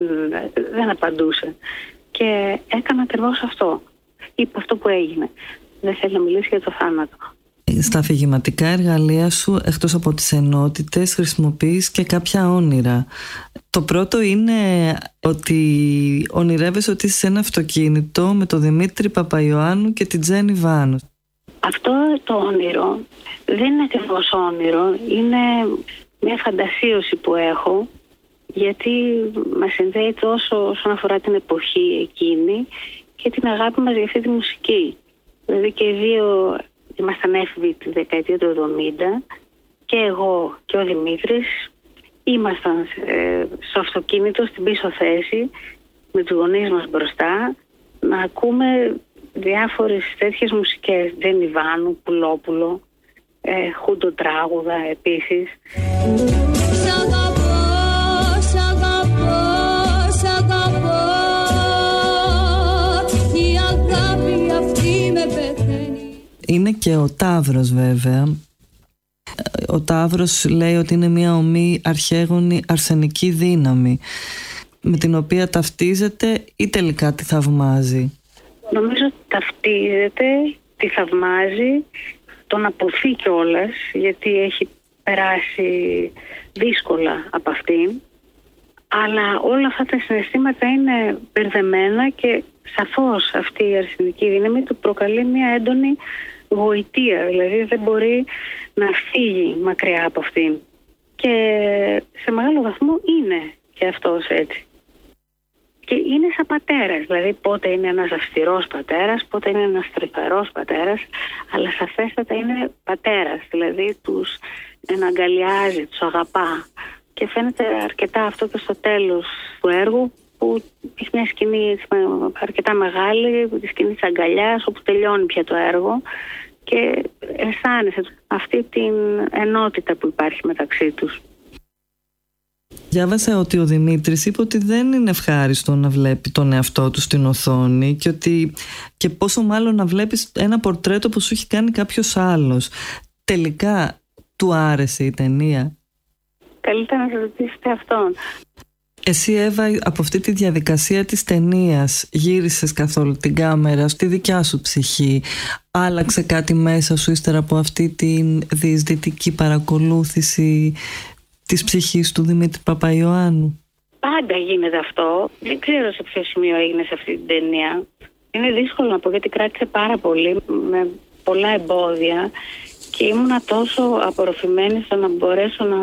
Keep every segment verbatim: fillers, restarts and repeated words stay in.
δεν απαντούσε. Και έκανα ακριβώς αυτό. Είπε αυτό που έγινε. Δεν θέλει να μιλήσει για το θάνατο. Στα αφηγηματικά εργαλεία σου, εκτός από τις ενότητες, χρησιμοποιείς και κάποια όνειρα. Το πρώτο είναι ότι ονειρεύεσαι ότι είσαι σε ένα αυτοκίνητο με τον Δημήτρη Παπαϊωάννου και την Τζέννη Βάνου. Αυτό το όνειρο δεν είναι ακριβώς όνειρο, είναι μια φαντασίωση που έχω, γιατί μας συνδέει τόσο όσον αφορά την εποχή εκείνη και την αγάπη μας για αυτή τη μουσική. Δηλαδή και οι δύο ήμασταν έφηβοι τη δεκαετία του εβδομήντα και εγώ και ο Δημήτρης ήμασταν ε, στο αυτοκίνητο στην πίσω θέση με τους γονείς μας μπροστά να ακούμε διάφορες τέτοιες μουσικές. Τζέννη Βάνου, Πουλόπουλο, ε, Χούντο Τράγουδα επίσης. Σ' αγαπώ, σ' αγαπώ, σ' αγαπώ. Η αγάπη αυτή με πεθαίνει. Είναι και ο Ταύρος βέβαια. Ο Ταύρος λέει ότι είναι μια ομή αρχαίγονη αρσενική δύναμη με την οποία ταυτίζεται ή τελικά τη θαυμάζει. Νομίζω ότι ταυτίζεται, τη θαυμάζει, τον αποθεί κιόλας, γιατί έχει περάσει δύσκολα από αυτήν. Αλλά όλα αυτά τα συναισθήματα είναι μπερδεμένα και σαφώς αυτή η αρσενική δύναμη του προκαλεί μια έντονη γοητεία. Δηλαδή δεν μπορεί να φύγει μακριά από αυτήν. Και σε μεγάλο βαθμό είναι και αυτός έτσι. Και είναι σαν πατέρας, δηλαδή πότε είναι ένας αυστηρός πατέρας, πότε είναι ένας τρυφερός πατέρας, αλλά σαφέστατα είναι πατέρας, δηλαδή τους εναγκαλιάζει, τους αγαπά. Και φαίνεται αρκετά αυτό και στο τέλος του έργου, που έχει μια σκηνή αρκετά μεγάλη, τη σκηνή της αγκαλιάς, όπου τελειώνει πια το έργο και αισθάνεσαι αυτή την ενότητα που υπάρχει μεταξύ τους. Διάβασα ότι ο Δημήτρης είπε ότι δεν είναι ευχάριστο να βλέπει τον εαυτό του στην οθόνη και, ότι, και πόσο μάλλον να βλέπεις ένα πορτρέτο που σου έχει κάνει κάποιος άλλος. Τελικά του άρεσε η ταινία? Καλύτερα να ρωτήσετε αυτόν. Εσύ, Εύα, από αυτή τη διαδικασία της ταινίας γύρισες καθόλου την κάμερα στη δικιά σου ψυχή? Άλλαξε κάτι μέσα σου ύστερα από αυτή τη διεισδυτική παρακολούθηση της ψυχής του Δημήτρη Παπαϊωάννου? Πάντα γίνεται αυτό. Δεν ξέρω σε ποιο σημείο έγινε σε αυτή την ταινία. Είναι δύσκολο να πω, γιατί κράτησε πάρα πολύ, με πολλά εμπόδια, και ήμουνα τόσο απορροφημένη στο να μπορέσω να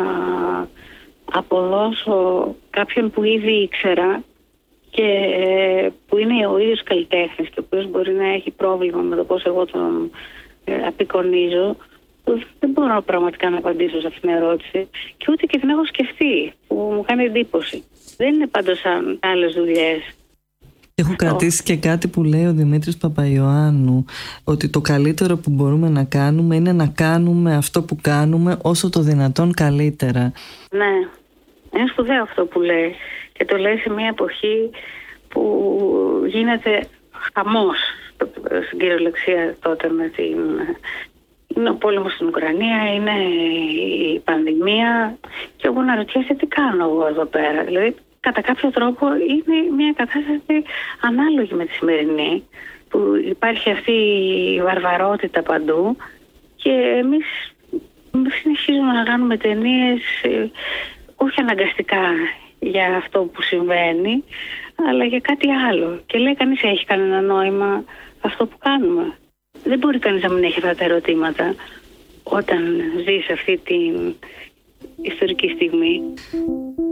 αποδώσω κάποιον που ήδη ήξερα και που είναι ο ίδιος καλλιτέχνης και ο οποίος μπορεί να έχει πρόβλημα με το πώς εγώ τον απεικονίζω. Δεν μπορώ πραγματικά να απαντήσω σε αυτήν την ερώτηση και ούτε και την έχω σκεφτεί, που μου κάνει εντύπωση. Δεν είναι πάντως σαν άλλες δουλειές. Έχω κρατήσει και κάτι που λέει ο Δημήτρης Παπαϊωάννου, ότι το καλύτερο που μπορούμε να κάνουμε είναι να κάνουμε αυτό που κάνουμε όσο το δυνατόν καλύτερα. Ναι, είναι σπουδαίο αυτό που λέει, και το λέει σε μια εποχή που γίνεται χαμός στην κυριολεξία τότε με την... Είναι ο πόλεμος στην Ουκρανία, είναι η πανδημία και εγώ να ρωτιέσαι τι κάνω εγώ εδώ πέρα. Δηλαδή, κατά κάποιο τρόπο είναι μια κατάσταση ανάλογη με τη σημερινή, που υπάρχει αυτή η βαρβαρότητα παντού και εμείς συνεχίζουμε να κάνουμε ταινίες, όχι αναγκαστικά για αυτό που συμβαίνει, αλλά για κάτι άλλο. Και λέει κανείς, έχει κανένα νόημα αυτό που κάνουμε? Δεν μπορεί κανείς να μην έχει αυτά τα ερωτήματα όταν ζει σε αυτή την ιστορική στιγμή.